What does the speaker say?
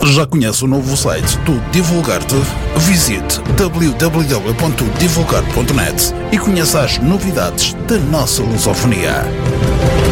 Já conhece o novo site do Divulgar-te? Visite www.divulgar.net e conheça as novidades da nossa lusofonia.